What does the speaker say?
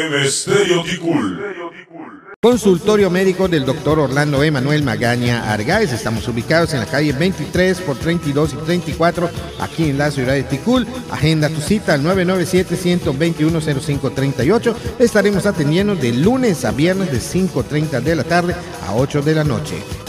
Estéreo Ticul. Consultorio médico del doctor Orlando Emanuel Magaña Argáez. Estamos ubicados en la calle 23 por 32 y 34, aquí en la ciudad de Ticul. Agenda tu cita al 997-121-0538. Estaremos atendiendo de lunes a viernes de 5:30 de la tarde a 8 de la noche.